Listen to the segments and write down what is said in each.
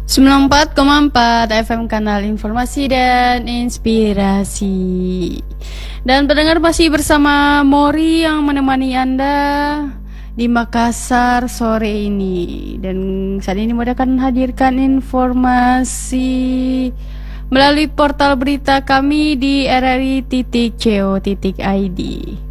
94,4 FM Kanal Informasi dan Inspirasi. Dan pendengar masih bersama Mori yang menemani Anda di Makassar sore ini. Dan saat ini Mori akan hadirkan informasi melalui portal berita kami di rri.co.id.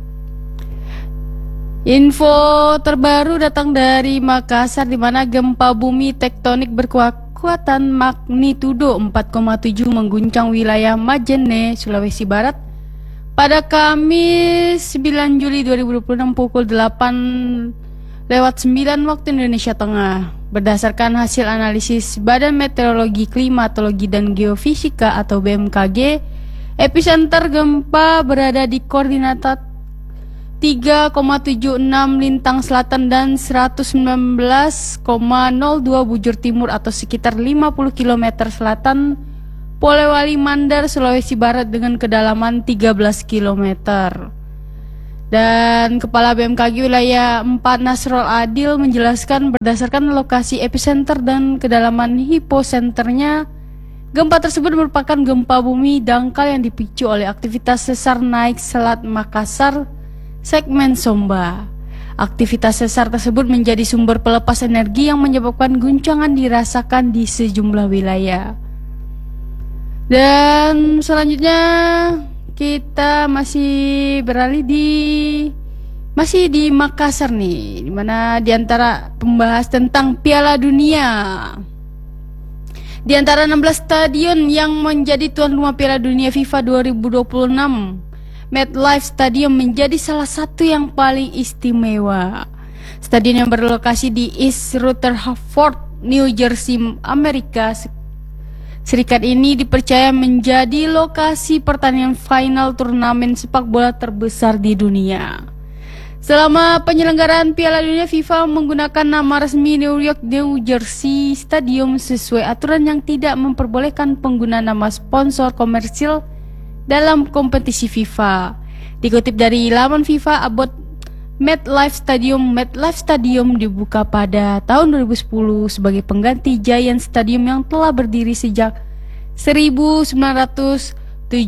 Info terbaru datang dari Makassar, di mana gempa bumi tektonik berkekuatan magnitudo 4,7 mengguncang wilayah Majene, Sulawesi Barat pada Kamis 9 Juli 2026 pukul 8:09 waktu Indonesia Tengah. Berdasarkan hasil analisis Badan Meteorologi, Klimatologi dan Geofisika atau BMKG, epicenter gempa berada di koordinat 3,76 lintang selatan dan 119,02 bujur timur atau sekitar 50 km selatan Polewali Mandar, Sulawesi Barat dengan kedalaman 13 km. Dan Kepala BMKG Wilayah 4 Nasrul Adil menjelaskan berdasarkan lokasi epicenter dan kedalaman hiposenternya, gempa tersebut merupakan gempa bumi dangkal yang dipicu oleh aktivitas sesar naik Selat Makassar segmen Somba. Aktivitas sesar tersebut menjadi sumber pelepas energi yang menyebabkan guncangan dirasakan di sejumlah wilayah. Dan selanjutnya kita masih beralih masih di Makassar nih, dimana diantara pembahas tentang Piala Dunia. Di antara 16 stadion yang menjadi tuan rumah Piala Dunia FIFA 2026, MetLife Stadium menjadi salah satu yang paling istimewa. Stadion yang berlokasi di East Rutherford, New Jersey, Amerika Serikat ini dipercaya menjadi lokasi pertandingan final turnamen sepak bola terbesar di dunia. Selama penyelenggaraan Piala Dunia, FIFA menggunakan nama resmi New York New Jersey Stadium sesuai aturan yang tidak memperbolehkan penggunaan nama sponsor komersil dalam kompetisi FIFA. Dikutip dari laman FIFA about MetLife Stadium dibuka pada tahun 2010 sebagai pengganti Giant Stadium yang telah berdiri sejak 1976.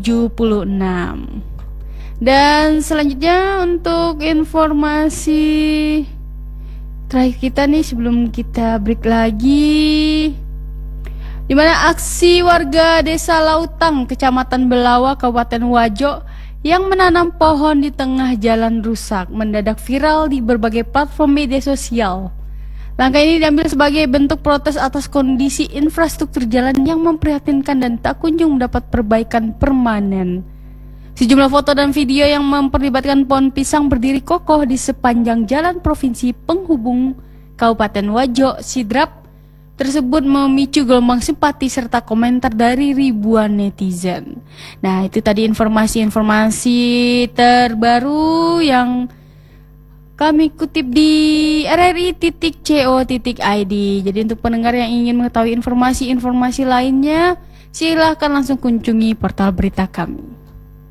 Dan selanjutnya untuk informasi terakhir kita nih sebelum kita break lagi, di mana aksi warga Desa Lautang, Kecamatan Belawa, Kabupaten Wajo yang menanam pohon di tengah jalan rusak mendadak viral di berbagai platform media sosial. Langkah ini diambil sebagai bentuk protes atas kondisi infrastruktur jalan yang memprihatinkan dan tak kunjung mendapat perbaikan permanen. Sejumlah foto dan video yang memperlihatkan pohon pisang berdiri kokoh di sepanjang jalan provinsi penghubung Kabupaten Wajo Sidrap tersebut memicu gelombang simpati serta komentar dari ribuan netizen. Nah, itu tadi informasi-informasi terbaru yang kami kutip di rri.co.id. Jadi untuk pendengar yang ingin mengetahui informasi-informasi lainnya, silahkan langsung kunjungi portal berita kami.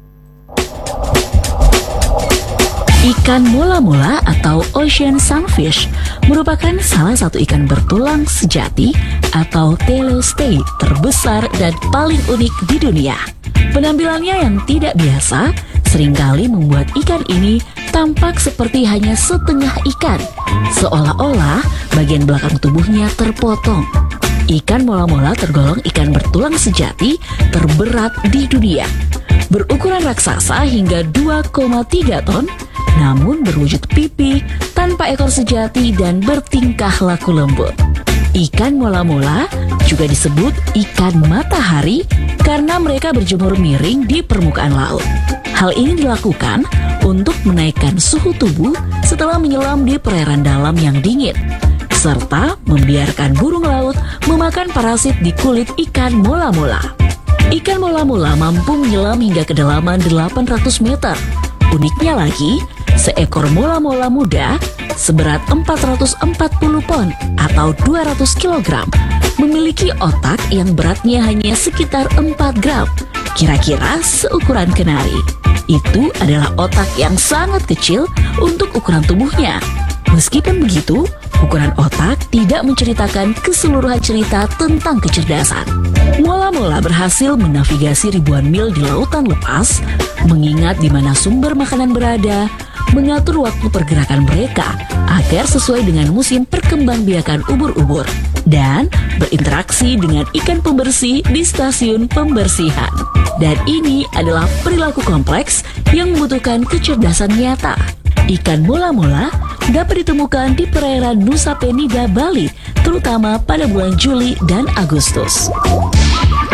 Ikan mola-mola atau ocean sunfish merupakan salah satu ikan bertulang sejati atau teleostei terbesar dan paling unik di dunia. Penampilannya yang tidak biasa seringkali membuat ikan ini tampak seperti hanya setengah ikan, seolah-olah bagian belakang tubuhnya terpotong. Ikan mola-mola tergolong ikan bertulang sejati terberat di dunia. Berukuran raksasa hingga 2,3 ton, namun berwujud pipi, tanpa ekor sejati dan bertingkah laku lembut. Ikan mola-mola juga disebut ikan matahari karena mereka berjemur miring di permukaan laut. Hal ini dilakukan untuk menaikkan suhu tubuh setelah menyelam di perairan dalam yang dingin, serta membiarkan burung laut memakan parasit di kulit ikan mola-mola. Ikan mola-mola mampu menyelam hingga kedalaman 800 meter. Uniknya lagi, seekor mola-mola muda seberat 440 pon atau 200 kg memiliki otak yang beratnya hanya sekitar 4 gram, kira-kira seukuran kenari. Itu adalah otak yang sangat kecil untuk ukuran tubuhnya. Meskipun begitu, ukuran otak tidak menceritakan keseluruhan cerita tentang kecerdasan. Mola-mola berhasil menavigasi ribuan mil di lautan lepas, mengingat di mana sumber makanan berada, mengatur waktu pergerakan mereka agar sesuai dengan musim perkembangbiakan ubur-ubur, dan berinteraksi dengan ikan pembersih di stasiun pembersihan. Dan ini adalah perilaku kompleks yang membutuhkan kecerdasan nyata. Ikan mola-mola dapat ditemukan di perairan Nusa Penida, Bali, terutama pada bulan Juli dan Agustus.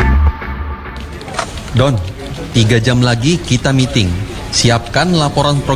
Don, 3 jam lagi kita meeting. Siapkan laporan